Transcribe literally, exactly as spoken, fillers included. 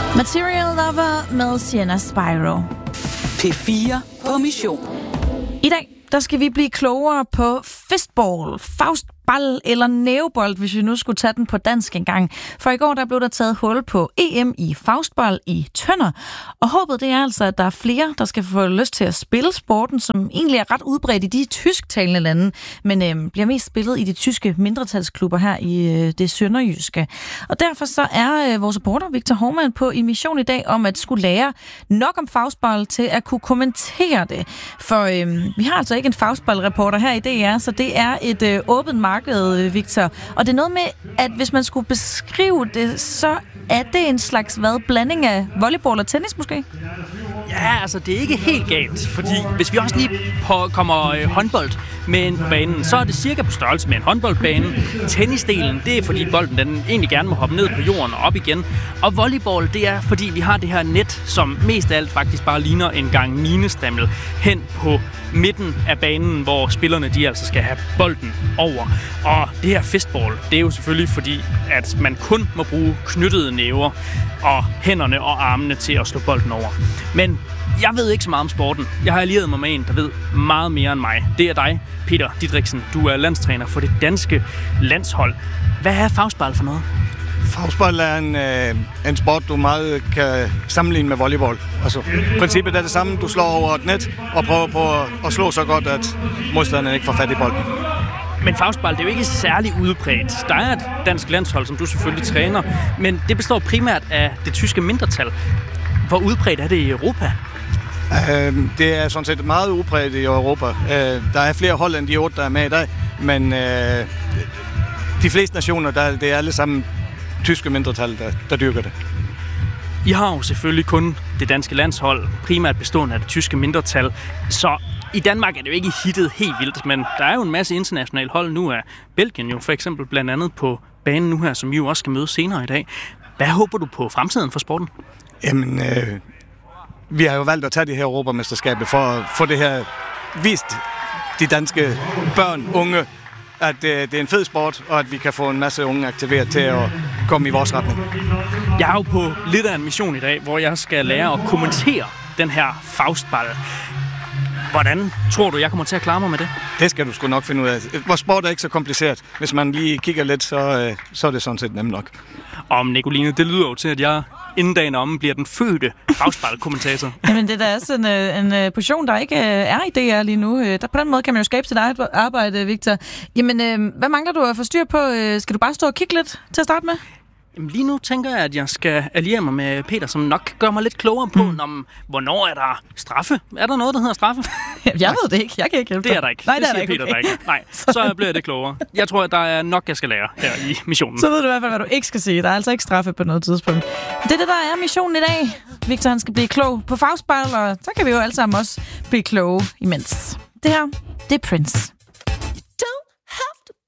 Material Lover med Sienna Spyro. P fire på mission. I dag der skal vi blive klogere på fistball, faustball eller nævebold, hvis vi nu skulle tage den på dansk engang. For i går der blev der taget hul på E M i faustball i Tønder. Og håbet det er altså, at der er flere, der skal få lyst til at spille sporten, som egentlig er ret udbredt i de tysktalende lande, men øh, bliver mest spillet i de tyske mindretalsklubber her i øh, det sønderjyske. Og derfor så er øh, vores reporter Victor Hormann på en mission i dag om at skulle lære nok om faustball til at kunne kommentere det. For øh, vi har altså ikke en faustballreporter her i D R, så det er et øh, åbent marked, Victor. Og det er noget med, at hvis man skulle beskrive det, så er det en slags hvad, blanding af volleyball og tennis måske? Ja, altså det er ikke helt galt, fordi hvis vi også lige på, kommer øh, håndbold med ind på banen, så er det cirka på størrelse med en håndboldbane. Tennisdelen, det er fordi bolden den egentlig gerne må hoppe ned på jorden og op igen. Og volleyball, det er fordi vi har det her net, som mest af alt faktisk bare ligner en gang minestammel hen på midten af banen, hvor spillerne de altså skal have bolden over. Og det her fistball, det er jo selvfølgelig fordi, at man kun må bruge knyttede næver og hænderne og armene til at slå bolden over. Men jeg ved ikke så meget om sporten. Jeg har allieret mig med en, der ved meget mere end mig. Det er dig, Peter Didriksen. Du er landstræner for det danske landshold. Hvad er faustball for noget? Faustball er en, øh, en sport, du meget kan sammenligne med volleyball. Altså, princippet er det samme. Du slår over et net og prøver på at slå så godt, at modstanderen ikke får fat i bolden. Men faustball, det er jo ikke særlig udbredt. Der er et dansk landshold, som du selvfølgelig træner, men det består primært af det tyske mindretal. Hvor udbredt er det i Europa? Øh, det er sådan set meget udbredt i Europa. Øh, der er flere hold end de otte, der er med i dag, men øh, de fleste nationer, der, det er alle sammen tyske mindretal, der, der dyrker det. I har jo selvfølgelig kun det danske landshold, primært bestående af det tyske mindretal, så i Danmark er det jo ikke hittet helt vildt, men der er jo en masse internationale hold. Nu er Belgien jo for eksempel blandt andet på banen nu her, som vi jo også skal møde senere i dag. Hvad håber du på fremtiden for sporten? Jamen, øh, vi har jo valgt at tage det her Europamesterskabet for at få det her vist de danske børn, unge, at øh, det er en fed sport, og at vi kan få en masse unge aktiveret til at komme i vores retning. Jeg er jo på lidt af en mission i dag, hvor jeg skal lære at kommentere den her faustball. Hvordan tror du, jeg kommer til at klare mig med det? Det skal du sgu nok finde ud af. Vores sport er ikke så kompliceret. Hvis man lige kigger lidt, så, øh, så er det sådan set nemt nok. Om Nicoline, det lyder jo til, at jeg inden dagen om bliver den fødte faustball-kommentator. Jamen det er da også en, en position, der ikke er i D R lige nu. Der, på den måde kan man jo skabe sit eget arbejde, Victor. Jamen, hvad mangler du at få styr på? Skal du bare stå og kigge lidt til at starte med? Jamen, lige nu tænker jeg, at jeg skal alliere mig med Peter, som nok gør mig lidt klogere på, mm. om, hvornår er der straffe? Er der noget, der hedder straffe? Jamen, jeg ved det ikke. Jeg kan ikke hjælpe dig. Det er der ikke. Nej, det, det er siger der ikke. Peter, okay. Der ikke. Nej, så bliver det klogere. Jeg tror, at der er nok, jeg skal lære her i missionen. Så ved du i hvert fald, hvad du ikke skal sige. Der er altså ikke straffe på noget tidspunkt. Det er det, der er missionen i dag. Victor, han skal blive klog på faustball, og så kan vi jo alle sammen også blive kloge imens. Det her, det er Prince.